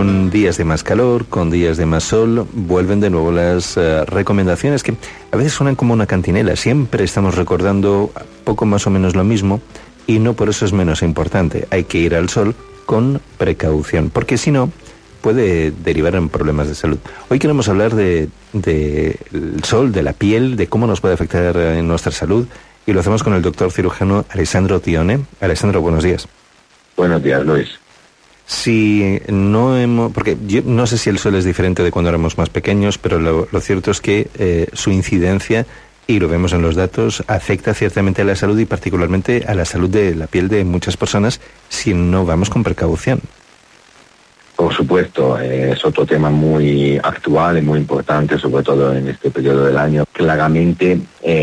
Con días de más calor, con días de más sol, vuelven de nuevo las recomendaciones que a veces suenan como una cantinela. Siempre estamos recordando poco más o menos lo mismo y no por eso es menos importante. Hay que ir al sol con precaución, porque si no puede derivar en problemas de salud. Hoy queremos hablar del sol, de la piel, de cómo nos puede afectar en nuestra salud, y lo hacemos con el doctor cirujano Alessandro Tione. Alessandro, buenos días. Buenos días, Luis. Si no hemos, porque yo no sé si el sol es diferente de cuando éramos más pequeños, pero lo cierto es que su incidencia, y lo vemos en los datos, afecta ciertamente a la salud y particularmente a la salud de la piel de muchas personas si no vamos con precaución. Por supuesto, es otro tema muy actual y muy importante, sobre todo en este periodo del año. Claramente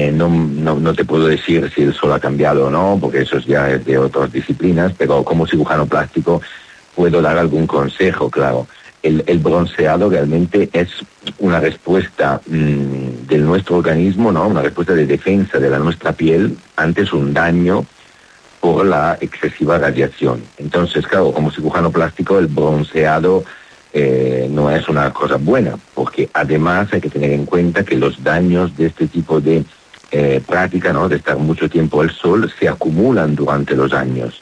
no te puedo decir si el sol ha cambiado o no, porque eso ya es de otras disciplinas, pero como cirujano plástico puedo dar algún consejo, claro. El bronceado realmente es una respuesta de nuestro organismo, ¿no? Una respuesta de defensa de nuestra piel ante un daño por la excesiva radiación. Entonces, claro, como cirujano plástico, el bronceado no es una cosa buena, porque además hay que tener en cuenta que los daños de este tipo de práctica, ¿no? De estar mucho tiempo al sol, se acumulan durante los años.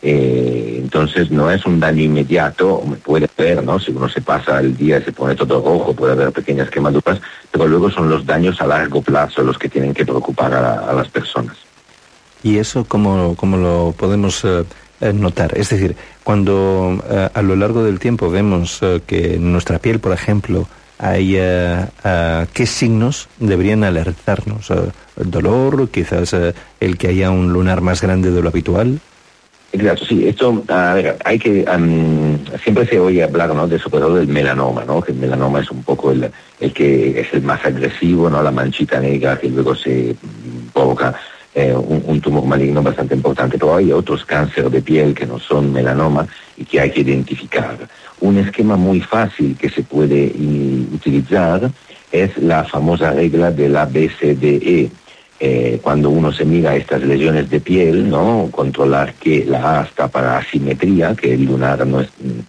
Entonces no es un daño inmediato, puede haber, ¿no? Si uno se pasa el día y se pone todo rojo, puede haber pequeñas quemaduras, pero luego son los daños a largo plazo los que tienen que preocupar a las personas. ¿Y eso cómo lo podemos notar? Es decir, cuando a lo largo del tiempo vemos que en nuestra piel, por ejemplo, hay ¿qué signos deberían alertarnos? ¿El dolor? ¿Quizás el que haya un lunar más grande de lo habitual? Exacto, sí, esto, a ver, hay que, siempre se oye hablar, ¿no?, sobre todo del melanoma, ¿no?, que el melanoma es un poco el que es el más agresivo, ¿no?, la manchita negra que luego se provoca un tumor maligno bastante importante, pero hay otros cánceres de piel que no son melanoma y que hay que identificar. Un esquema muy fácil que se puede utilizar es la famosa regla de la BCDE. Cuando uno se mira estas lesiones de piel, ¿no?, controlar que la A está para asimetría, que el lunar no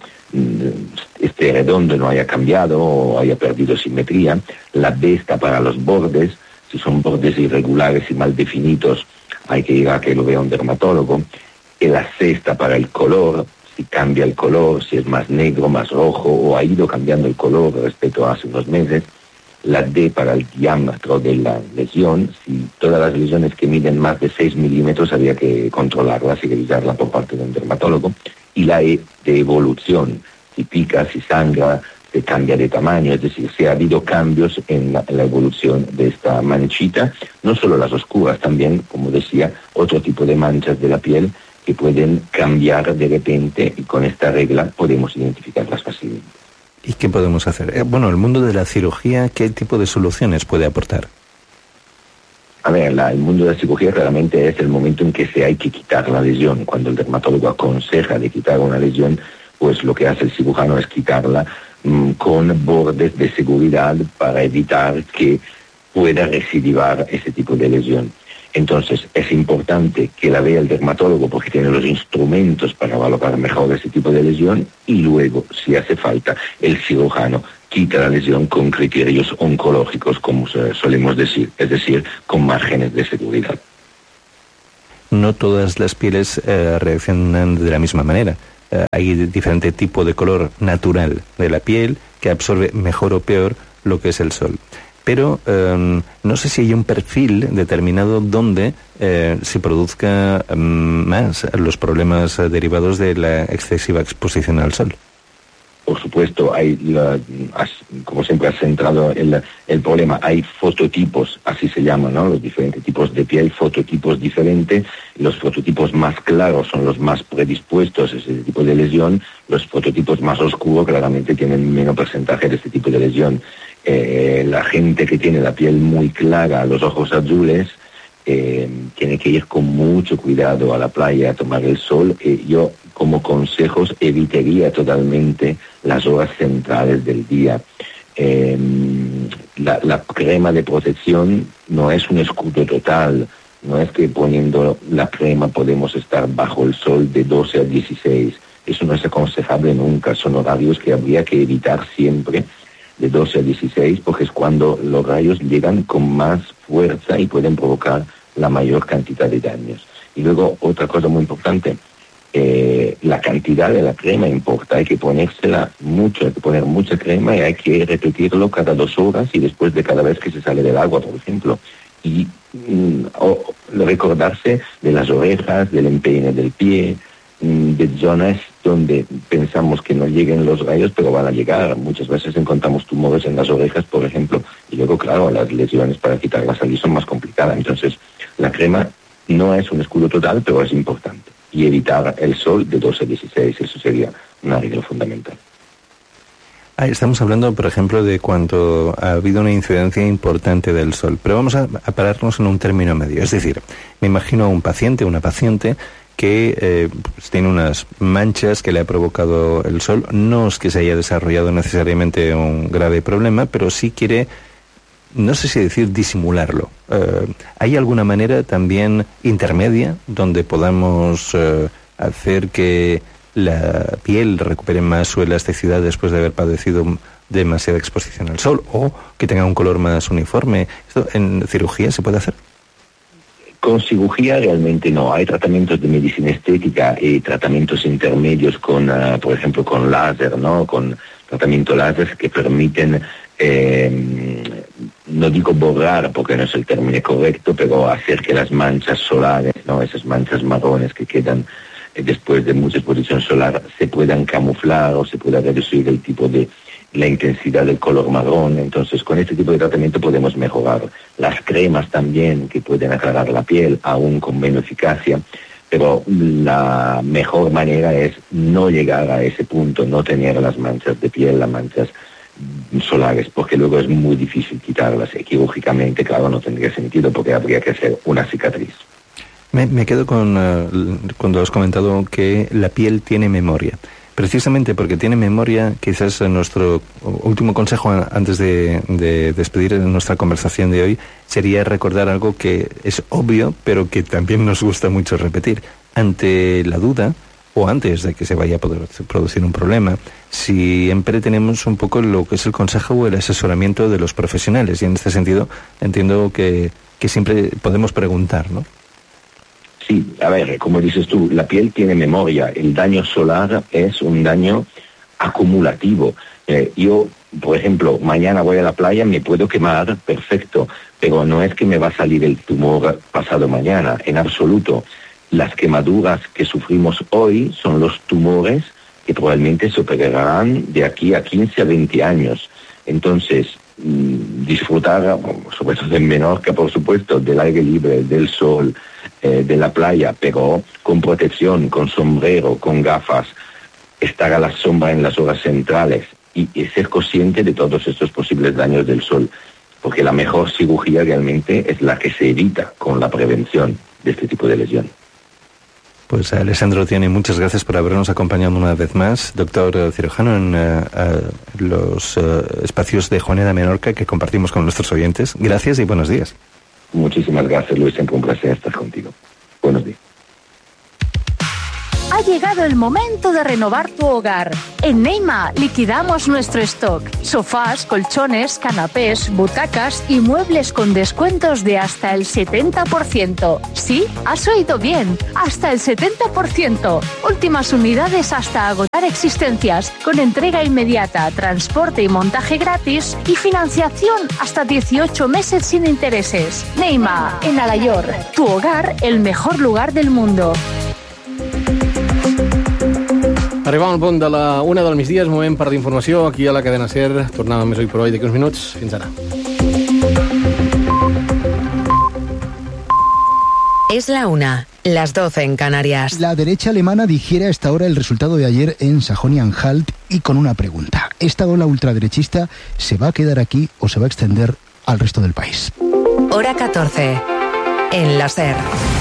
esté redondo, no haya cambiado o haya perdido simetría. La B está para los bordes. Si son bordes irregulares y mal definidos, hay que ir a que lo vea un dermatólogo. La C está para el color, si cambia el color, si es más negro, más rojo, o ha ido cambiando el color respecto a hace unos meses. La D para el diámetro de la lesión, si todas las lesiones que miden más de 6 milímetros había que controlarlas y revisarla por parte de un dermatólogo. Y la E de evolución, si pica, si sangra, se cambia de tamaño, es decir, si ha habido cambios en la evolución de esta manchita, no solo las oscuras, también, como decía, otro tipo de manchas de la piel que pueden cambiar de repente, y con esta regla podemos identificarlas fácilmente. ¿Y qué podemos hacer? Bueno, el mundo de la cirugía, ¿qué tipo de soluciones puede aportar? A ver, el mundo de la cirugía realmente es el momento en que se hay que quitar la lesión. Cuando el dermatólogo aconseja de quitar una lesión, pues lo que hace el cirujano es quitarla con bordes de seguridad para evitar que pueda recidivar ese tipo de lesión. Entonces, es importante que la vea el dermatólogo porque tiene los instrumentos para valorar mejor ese tipo de lesión, y luego, si hace falta, el cirujano quita la lesión con criterios oncológicos, como solemos decir, es decir, con márgenes de seguridad. No todas las pieles reaccionan de la misma manera. Hay diferente tipo de color natural de la piel que absorbe mejor o peor lo que es el sol. Pero no sé si hay un perfil determinado donde se produzca más los problemas derivados de la excesiva exposición al sol. Por supuesto, como siempre has centrado el problema, hay fototipos, así se llaman, ¿no?, los diferentes tipos de piel, fototipos diferentes. Los fototipos más claros son los más predispuestos a ese tipo de lesión. Los fototipos más oscuros claramente tienen menos porcentaje de este tipo de lesión. La gente que tiene la piel muy clara, los ojos azules, tiene que ir con mucho cuidado a la playa a tomar el sol. Yo, como consejos, evitaría totalmente las horas centrales del día. La crema de protección no es un escudo total, no es que poniendo la crema podemos estar bajo el sol de 12 a 16. eso no es aconsejable nunca. Son horarios que habría que evitar siempre, de 12 a 16, porque es cuando los rayos llegan con más fuerza y pueden provocar la mayor cantidad de daños. Y luego, otra cosa muy importante, la cantidad de la crema importa. Hay que ponérsela mucho, hay que poner mucha crema y hay que repetirlo cada 2 horas y después de cada vez que se sale del agua, por ejemplo. Y recordarse de las orejas, del empeine del pie, de zonas donde pensamos que no lleguen los rayos, pero van a llegar. Muchas veces encontramos tumores en las orejas, por ejemplo, y luego, claro, las lesiones para quitarlas allí son más complicadas. Entonces, la crema no es un escudo total, pero es importante. Y evitar el sol de 12 a 16, eso sería una regla fundamental. Estamos hablando, por ejemplo, de cuando ha habido una incidencia importante del sol, pero vamos a pararnos en un término medio. Es decir, me imagino a un paciente, una paciente, que pues tiene unas manchas que le ha provocado el sol. No es que se haya desarrollado necesariamente un grave problema, pero sí quiere, no sé si decir disimularlo. ¿Hay alguna manera también intermedia donde podamos hacer que la piel recupere más su elasticidad después de haber padecido demasiada exposición al sol, o que tenga un color más uniforme? ¿Esto en cirugía se puede hacer? Con cirugía realmente no. Hay tratamientos de medicina estética y tratamientos intermedios con, por ejemplo, con láser, ¿no? Con tratamiento láser que permiten, no digo borrar porque no es el término correcto, pero hacer que las manchas solares, ¿no? Esas manchas marrones que quedan después de mucha exposición solar, se puedan camuflar o se pueda reducir el tipo de la intensidad del color marrón. Entonces, con este tipo de tratamiento podemos mejorar. Las cremas también, que pueden aclarar la piel, aún con menos eficacia, pero la mejor manera es no llegar a ese punto, no tener las manchas de piel, las manchas solares, porque luego es muy difícil quitarlas. Quirúrgicamente, claro, no tendría sentido porque habría que hacer una cicatriz. Me quedo con cuando has comentado que la piel tiene memoria. Precisamente porque tiene memoria, quizás nuestro último consejo antes de despedir nuestra conversación de hoy sería recordar algo que es obvio, pero que también nos gusta mucho repetir. Ante la duda, o antes de que se vaya a poder producir un problema, siempre tenemos un poco lo que es el consejo o el asesoramiento de los profesionales. Y en este sentido entiendo que siempre podemos preguntar, ¿no? Sí, a ver, como dices tú, la piel tiene memoria. El daño solar es un daño acumulativo. Yo, por ejemplo, mañana voy a la playa, me puedo quemar, perfecto, pero no es que me va a salir el tumor pasado mañana, en absoluto. Las quemaduras que sufrimos hoy son los tumores que probablemente se operarán de aquí a 15 a 20 años. Entonces, disfrutar, sobre todo en Menorca, por supuesto, del aire libre, del sol, de la playa, pero con protección, con sombrero, con gafas, estar a la sombra en las horas centrales y ser consciente de todos estos posibles daños del sol, porque la mejor cirugía realmente es la que se evita con la prevención de este tipo de lesión. Pues Alessandro Tioni, muchas gracias por habernos acompañado una vez más, doctor cirujano, en los espacios de Joneda Menorca que compartimos con nuestros oyentes. Gracias y buenos días. Muchísimas gracias, Luis, siempre un placer estar contigo. Buenos días. Ha llegado el momento de renovar tu hogar. En Neima liquidamos nuestro stock. Sofás, colchones, canapés, butacas y muebles con descuentos de hasta el 70%. Sí, has oído bien, hasta el 70%. Últimas unidades hasta agotar existencias, con entrega inmediata, transporte y montaje gratis y financiación hasta 18 meses sin intereses. Neima, en Alayor, tu hogar, el mejor lugar del mundo. Arribàvem al punt de la 1 del migdia, és moment per d'informació aquí a la cadena SER. Tornàvem més Hoy por Hoy d'aquí uns minuts. Fins ara. Es la 1, las 12 en Canarias. La derecha alemana digiere a esta hora el resultado de ayer en Sajonia-Anhalt y con una pregunta. ¿Esta ola ultraderechista se va a quedar aquí o se va a extender al resto del país? Hora 14, en la SER.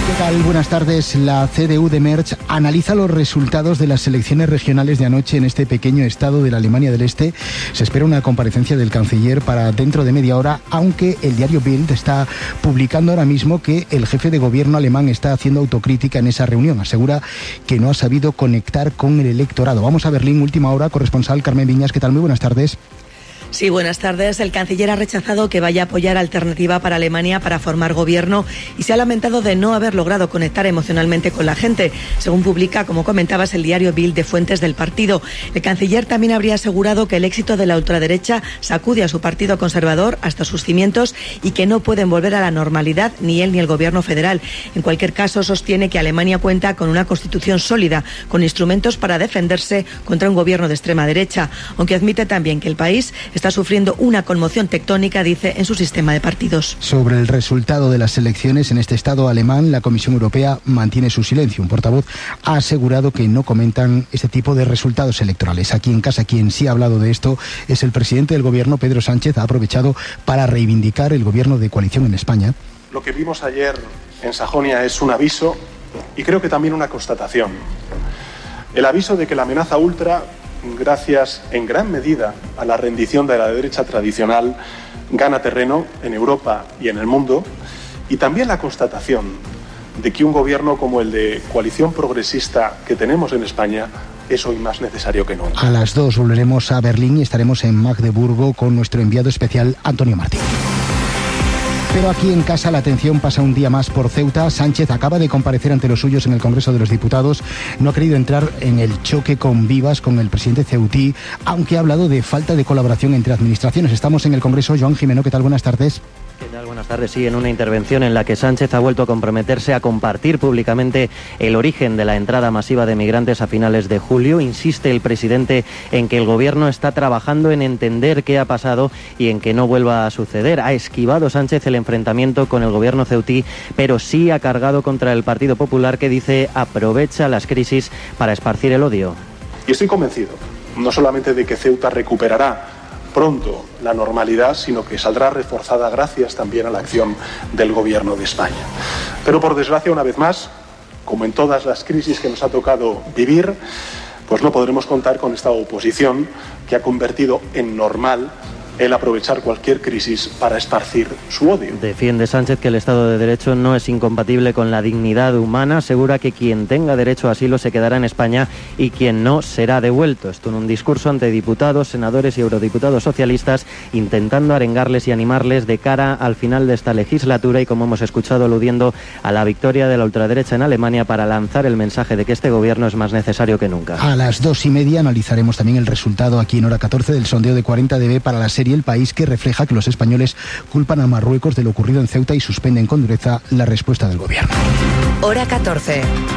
¿Qué tal? Buenas tardes. La CDU de Mersch analiza los resultados de las elecciones regionales de anoche en este pequeño estado de la Alemania del Este. Se espera una comparecencia del canciller para dentro de media hora, aunque el diario Bild está publicando ahora mismo que el jefe de gobierno alemán está haciendo autocrítica en esa reunión. Asegura que no ha sabido conectar con el electorado. Vamos a Berlín, última hora, corresponsal Carmen Viñas. ¿Qué tal? Muy buenas tardes. Sí, buenas tardes. El canciller ha rechazado que vaya a apoyar Alternativa para Alemania para formar gobierno y se ha lamentado de no haber logrado conectar emocionalmente con la gente, según publica, como comentabas, el diario Bild de fuentes del partido. El canciller también habría asegurado que el éxito de la ultraderecha sacude a su partido conservador hasta sus cimientos y que no pueden volver a la normalidad ni él ni el gobierno federal. En cualquier caso, sostiene que Alemania cuenta con una constitución sólida, con instrumentos para defenderse contra un gobierno de extrema derecha, aunque admite también que el país está sufriendo una conmoción tectónica, dice, en su sistema de partidos. Sobre el resultado de las elecciones en este estado alemán, la Comisión Europea mantiene su silencio. Un portavoz ha asegurado que no comentan este tipo de resultados electorales. Aquí en casa, quien sí ha hablado de esto es el presidente del gobierno, Pedro Sánchez. Ha aprovechado para reivindicar el gobierno de coalición en España. Lo que vimos ayer en Sajonia es un aviso y creo que también una constatación. El aviso de que la amenaza ultra, gracias en gran medida a la rendición de la derecha tradicional, gana terreno en Europa y en el mundo, y también la constatación de que un gobierno como el de coalición progresista que tenemos en España es hoy más necesario que nunca. A las 2 volveremos a Berlín y estaremos en Magdeburgo con nuestro enviado especial Antonio Martín. Pero aquí en casa la atención pasa un día más por Ceuta. Sánchez acaba de comparecer ante los suyos en el Congreso de los Diputados. No ha querido entrar en el choque con vivas con el presidente ceutí, aunque ha hablado de falta de colaboración entre administraciones. Estamos en el Congreso. Joan Jimeno, ¿qué tal? Buenas tardes. ¿Qué tal? Buenas tardes. Sí, en una intervención en la que Sánchez ha vuelto a comprometerse a compartir públicamente el origen de la entrada masiva de migrantes a finales de julio, insiste el presidente en que el gobierno está trabajando en entender qué ha pasado y en que no vuelva a suceder. Ha esquivado Sánchez el enfrentamiento con el gobierno ceutí, pero sí ha cargado contra el Partido Popular, que dice aprovecha las crisis para esparcir el odio. Y estoy convencido, no solamente de que Ceuta recuperará pronto la normalidad, sino que saldrá reforzada gracias también a la acción del gobierno de España. Pero por desgracia, una vez más, como en todas las crisis que nos ha tocado vivir, pues no podremos contar con esta oposición que ha convertido en normal el aprovechar cualquier crisis para esparcir su odio. Defiende Sánchez que el Estado de Derecho no es incompatible con la dignidad humana. Asegura que quien tenga derecho a asilo se quedará en España y quien no será devuelto. Esto en un discurso ante diputados, senadores y eurodiputados socialistas, intentando arengarles y animarles de cara al final de esta legislatura y, como hemos escuchado, aludiendo a la victoria de la ultraderecha en Alemania para lanzar el mensaje de que este gobierno es más necesario que nunca. A las 2:30 analizaremos también el resultado aquí en Hora 14 del sondeo de 40 dB para la serie El País, que refleja que los españoles culpan a Marruecos de lo ocurrido en Ceuta y suspenden con dureza la respuesta del gobierno. Hora 14.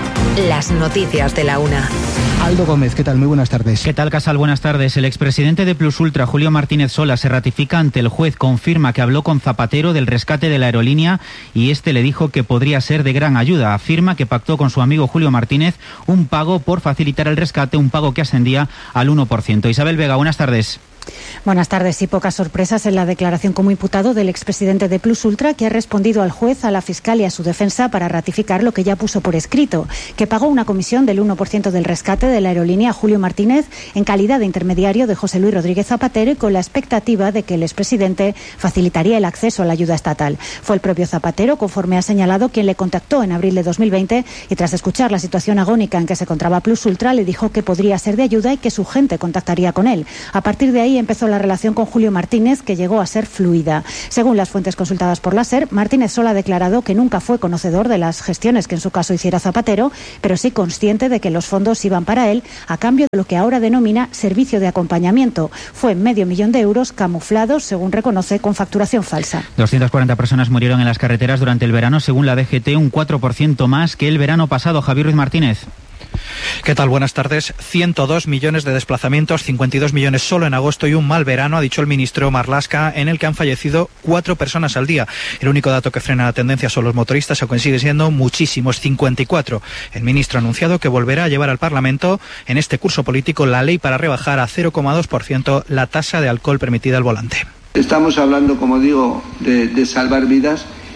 Las noticias de la una. Aldo Gómez, ¿qué tal? Muy buenas tardes. ¿Qué tal, Casal? Buenas tardes. El expresidente de Plus Ultra, Julio Martínez Sola, se ratifica ante el juez. Confirma que habló con Zapatero del rescate de la aerolínea y este le dijo que podría ser de gran ayuda. Afirma que pactó con su amigo Julio Martínez un pago por facilitar el rescate, un pago que ascendía al 1%. Isabel Vega, buenas tardes. Buenas tardes. Y pocas sorpresas en la declaración como imputado del expresidente de Plus Ultra, que ha respondido al juez, a la fiscal y a su defensa para ratificar lo que ya puso por escrito, que pagó una comisión del 1% del rescate de la aerolínea a Julio Martínez en calidad de intermediario de José Luis Rodríguez Zapatero y con la expectativa de que el expresidente facilitaría el acceso a la ayuda estatal. Fue el propio Zapatero, conforme ha señalado, quien le contactó en abril de 2020 y tras escuchar la situación agónica en que se encontraba Plus Ultra le dijo que podría ser de ayuda y que su gente contactaría con él. A partir de ahí empezó la relación con Julio Martínez, que llegó a ser fluida. Según las fuentes consultadas por la SER, Martínez Sola ha declarado que nunca fue conocedor de las gestiones que en su caso hiciera Zapatero, pero sí consciente de que los fondos iban para él a cambio de lo que ahora denomina servicio de acompañamiento. Fue medio millón de euros camuflados, según reconoce, con facturación falsa. 240 personas murieron en las carreteras durante el verano, según la DGT, un 4% más que el verano pasado. Javier Ruiz Martínez. ¿Qué tal? Buenas tardes. 102 millones de desplazamientos, 52 millones solo en agosto y un mal verano, ha dicho el ministro Marlaska, en el que han fallecido 4 personas al día. El único dato que frena la tendencia son los motoristas, aunque sigue siendo muchísimos, 54. El ministro ha anunciado que volverá a llevar al Parlamento en este curso político la ley para rebajar a 0,2% la tasa de alcohol permitida al volante. Estamos hablando, como digo, de salvar vidas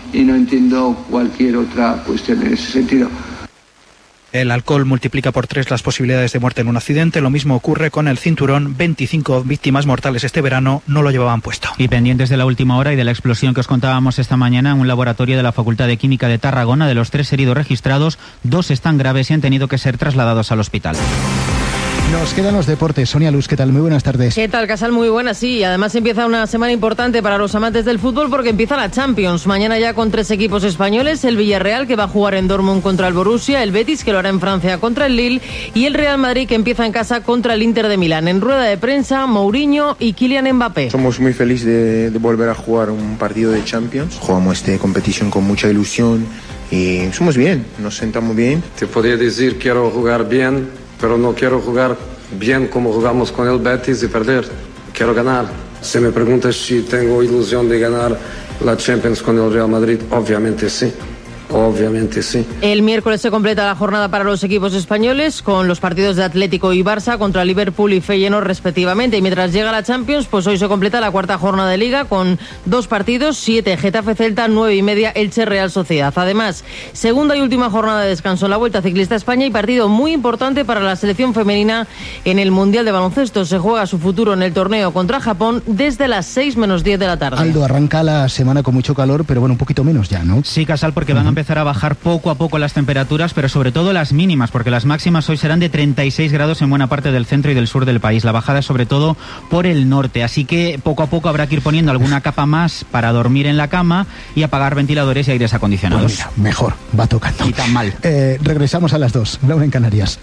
y no entiendo cualquier otra cuestión en ese sentido. El alcohol multiplica por 3 las posibilidades de muerte en un accidente. Lo mismo ocurre con el cinturón. 25 víctimas mortales este verano no lo llevaban puesto. Y pendientes de la última hora y de la explosión que os contábamos esta mañana en un laboratorio de la Facultad de Química de Tarragona, de los 3 heridos registrados, 2 están graves y han tenido que ser trasladados al hospital. Nos quedan los deportes. Sonia Luz, ¿qué tal? Muy buenas tardes. ¿Qué tal, Casal? Muy buenas, sí. Además empieza una semana importante para los amantes del fútbol porque empieza la Champions. Mañana ya con 3 equipos españoles, el Villarreal que va a jugar en Dortmund contra el Borussia, el Betis que lo hará en Francia contra el Lille y el Real Madrid que empieza en casa contra el Inter de Milán. En rueda de prensa, Mourinho y Kylian Mbappé. Somos muy felices de volver a jugar un partido de Champions. Jugamos esta competición con mucha ilusión y somos bien, nos sentamos bien. Te podría decir quiero jugar bien, pero no quiero jugar bien como jugamos con el Betis y perder. Quiero ganar. Si me preguntas si tengo ilusión de ganar la Champions con el Real Madrid, obviamente sí. Obviamente sí. El miércoles se completa la jornada para los equipos españoles con los partidos de Atlético y Barça contra Liverpool y Feyenoord respectivamente. Y mientras llega la Champions, pues hoy se completa la 4ª jornada de Liga con 2 partidos, 7 Getafe Celta, 9:30 Elche Real Sociedad. Además, segunda y última jornada de descanso en la Vuelta Ciclista a España y partido muy importante para la selección femenina en el Mundial de Baloncesto. Se juega su futuro en el torneo contra Japón desde las 6 menos 10 de la tarde. Aldo, arranca la semana con mucho calor, pero bueno, un poquito menos ya, ¿no? Sí, Casal, porque van a empezar a bajar poco a poco las temperaturas, pero sobre todo las mínimas, porque las máximas hoy serán de 36 grados en buena parte del centro y del sur del país. La bajada es sobre todo por el norte, así que poco a poco habrá que ir poniendo alguna capa más para dormir en la cama y apagar ventiladores y aires acondicionados. Pues mira, mejor, va tocando. Y tan mal. Regresamos a las 2, Laura en Canarias.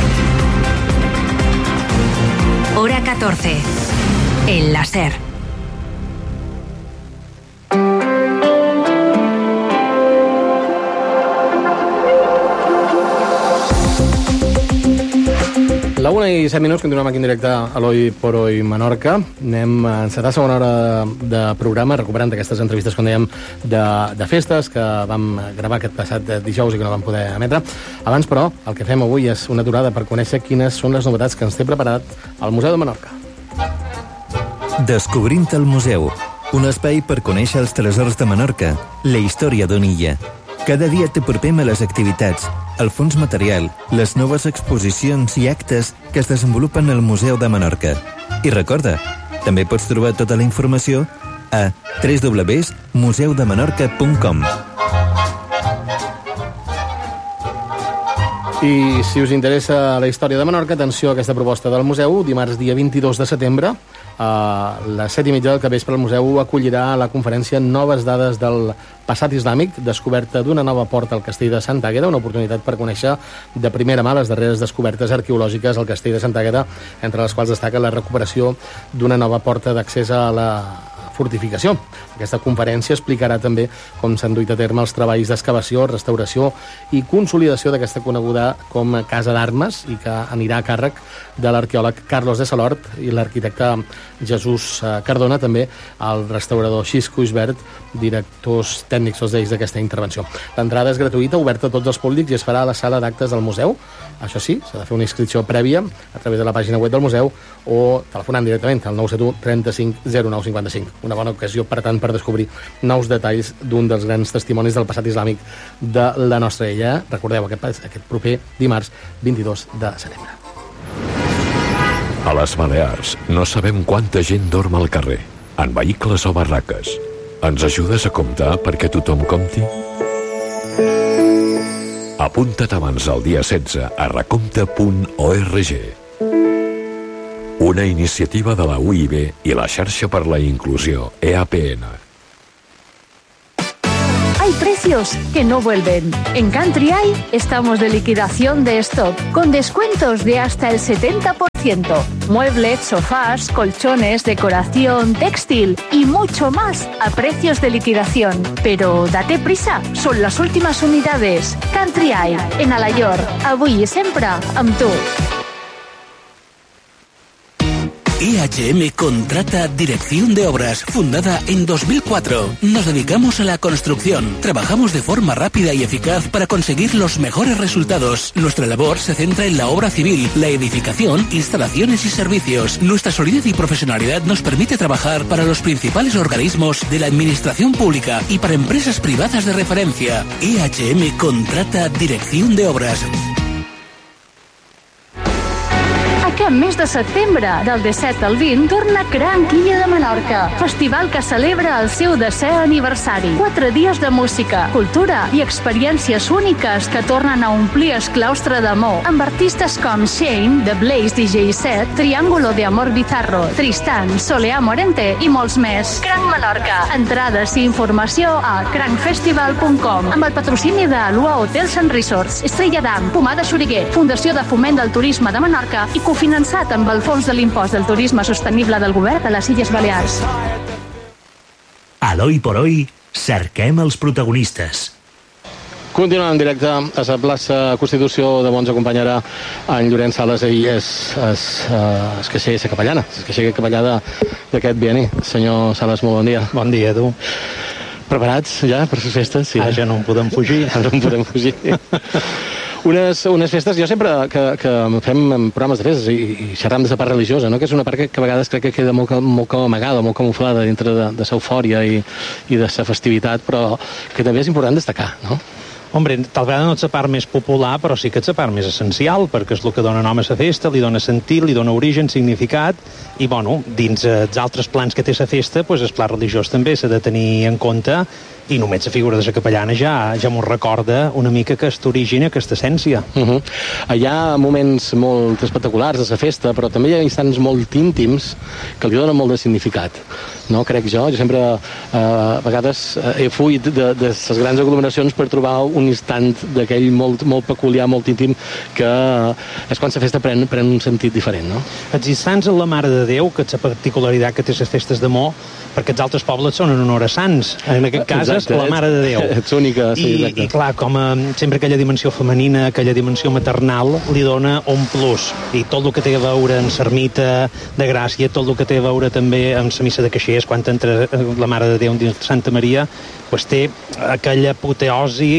Hora 14. El láser. La 1:07, continuem aquí en directe a l'Oi por Hoy Menorca. Anem a encetar segona hora de programa, recuperant aquestes entrevistes, com dèiem, de festes que vam gravar aquest passat dijous i que no vam poder emetre. Abans, però, el que fem avui és una aturada per conèixer quines són les novetats que ens té preparat el Museu de Menorca. Descobrint el museu, un espai per conèixer els tresors de Menorca, la història d'una illa. Cada dia t'apropem a les activitats, el fons material, les noves exposicions i actes que es desenvolupen al Museu de Menorca. I recorda, també pots trobar tota la informació a www.museudemenorca.com. I si us interessa la història de Menorca, atenció a aquesta proposta del museu. Dimarts, dia 22 de setembre, a les 7:30 del capvespre, el museu acollirà la conferència Noves dades del passat islàmic, descoberta d'una nova porta al castell de Sant Àgueda, una oportunitat per conèixer de primera mà les darreres descobertes arqueològiques al castell de Sant Àgueda, entre les quals destaca la recuperació d'una nova porta d'accés a la fortificació. Aquesta conferència explicarà també com s'han duit a terme els treballs d'excavació, restauració i consolidació d'aquesta coneguda com a Casa d'Armes i que anirà a càrrec de l'arqueòleg Carlos de Salort i l'arquitecte Jesús Cardona, també el restaurador Xisco Isbert, directors tècnics tots ells d'aquesta intervenció. L'entrada és gratuïta, oberta a tots els públics i es farà a la sala d'actes del museu. Això sí, s'ha de fer una inscripció prèvia a través de la pàgina web del museu o telefonant directament al 971 35 09 55. Una bona ocasió, per tant, per descobrir nous detalls d'un dels grans testimonis del passat islàmic de la nostra illa. Recordeu, aquest proper dimarts 22 de setembre. A les Balears no sabem quanta gent dorm al carrer, en vehicles o barraques. Ens ajudes a comptar perquè tothom compti? Apunta't abans del dia 16 a recompte.org. Una iniciativa de la UIB i la Xarxa per la Inclusió, EAPN. Hay precios que no vuelven. En Country Eye estamos de liquidación de stock, con descuentos de hasta el 70%. Muebles, sofás, colchones, decoración, textil y mucho más a precios de liquidación. Pero date prisa, son las últimas unidades. Country Eye, en Alayor, avui i sempre amb tu. IHM Contrata Dirección de Obras, fundada en 2004. Nos dedicamos a la construcción. Trabajamos de forma rápida y eficaz para conseguir los mejores resultados. Nuestra labor se centra en la obra civil, la edificación, instalaciones y servicios. Nuestra solidez y profesionalidad nos permite trabajar para los principales organismos de la administración pública y para empresas privadas de referencia. IHM Contrata Dirección de Obras. Aquest mes de setembre, del 17 al 20, torna Gran Quilla de Menorca, festival que celebra el seu 10è aniversari. 4 dies de música, cultura i experiències úniques que tornen a omplir el claustre d'amor, amb artistes com Shane, The Blaze DJ Set, Triángulo de Amor Bizarro, Tristan, Soleá Morente i molts més. Cranc Menorca. Entrades i informació a crancfestival.com, amb el patrocini de Lua Hotels and Resorts, Estrella d'Am, Pomada Xuriguer, Fundació de Foment del Turisme de Menorca i cofinançat amb el Fons de l'Impost del Turisme Sostenible del Govern de les Illes Balears. A l'Hoy por Hoy, cerquem els protagonistes. Continuem en directe a la plaça Constitució, de on ens acompanyarà en Llorenç Sales, ell és caixer de capellana, és caixer capellà d'aquest bienni. Senyor Sales, molt bon dia. Bon dia, tu. Preparats ja per les festes? Sí. Ja no en podem fugir. No en podem fugir. Unes festes, jo sempre que fem programes de festes i xerram de la part religiosa, no? Que és una part que a vegades crec que queda molt amagada, molt camuflada dintre de l'eufòria i de la festivitat, però que també és important destacar, no? Hombre, tal vegada no és la part més popular, però sí que és la part més essencial, perquè és el que dona nom a la festa, li dona sentit, li dona origen, significat, i, bueno, dins els altres plans que té la festa, doncs el pla religiós també s'ha de tenir en compte, i només la figura de la capellana ja m'ho recorda una mica aquest origen i aquesta essència. Hi ha moments molt espectaculars de la festa, però també hi ha instants molt íntims que li donen molt de significat, no? Crec jo sempre a vegades he fuit de les grans aglomeracions per trobar un instant d'aquell molt peculiar, molt íntim, que és quan la festa pren un sentit diferent, no? Els instants en la Mare de Déu, que és la particularitat que té les festes d'amor, perquè els altres pobles són en honor a sants, en aquest cas és la Mare de Déu. Ets única, sí, exacte. I clar, com sempre aquella dimensió femenina, aquella dimensió maternal, li dona un plus. I tot el que té a veure amb l'ermita de Gràcia, tot el que té a veure també amb la missa de Caixers, quan entra la Mare de Déu dins Santa Maria, pues té aquella apoteosi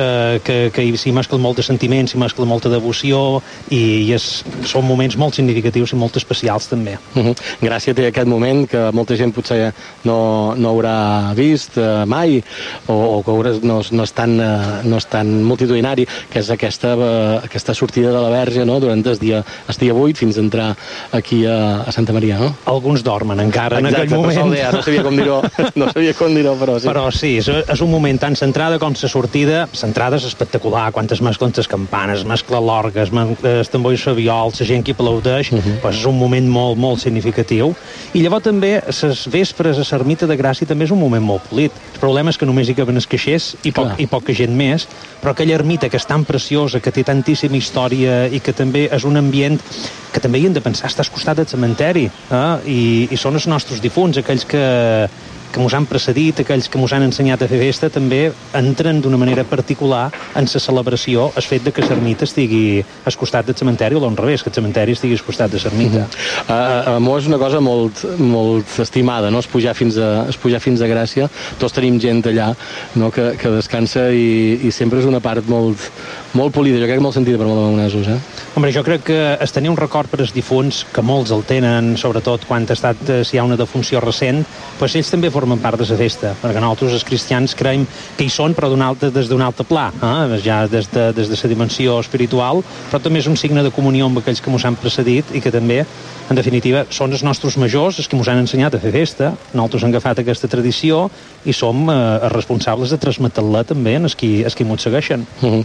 que s'hi mescla molt de sentiments, s'hi mescla molta devoció, i són moments molt significatius i molt especials també. Gràcia té aquest moment que molta gent potser no haurà vist mai, o que no és tan multitudinari, que és aquesta sortida de la Verge, no? Durant el dia 8 fins a entrar aquí a Santa Maria, no? Alguns dormen encara en aquell moment. No sabia com dir-ho, però sí. Però sí, és un moment tan centrada com la sortida. L'entrada és espectacular, quan es mesclen les campanes, mescla l'orgue, es tambor i la viol, la gent que aplaudeix, és un moment molt, molt significatiu. I llavors també, les vespres a l'ermita de Gràcia també és un moment molt polit. El problema és que només hi caben els caixers i poca gent més, però aquella ermita que és tan preciosa, que té tantíssima història i que també és un ambient que també hi hem de pensar, està al costat del cementeri, i són els nostres difunts, aquells que mos han precedit, aquells que mos han ensenyat a fer festa, també entren d'una manera particular en la celebració el fet de que l'ermita estigui al costat del cementeri, o al revés, que el cementeri estigui al costat de l'ermita. Amor és una cosa molt, molt estimada, no? Es pujar fins a Gràcia, tots tenim gent allà, no? que descansa, i sempre és una part molt polida, jo crec que molt sentida per molts mamonesos, Hombre, jo crec que es tenir un record per als difunts, que molts el tenen, sobretot quan si hi ha una defunció recent, doncs ells també formen part de la festa, perquè nosaltres els cristians creiem que hi són, però des d'un altre pla, ja des de la dimensió espiritual, però també és un signe de comunió amb aquells que ens han precedit i que també, en definitiva, són els nostres majors, els que ens han ensenyat a fer festa. Nosaltres hem agafat aquesta tradició i som els responsables de transmetre-la també en els qui ens segueixen.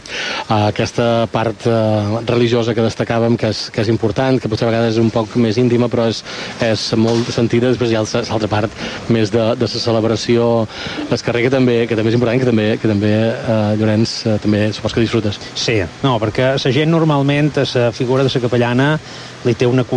Aquesta part religiosa que destacàvem, que és important, que potser a vegades és un poc més íntima, però és molt sentida. Després hi ha l'altra part més de la celebració al carrer, que també és important, que també Llorenç, també supos que disfrutes. Sí, no, perquè la gent normalment a la figura de la capellana li té una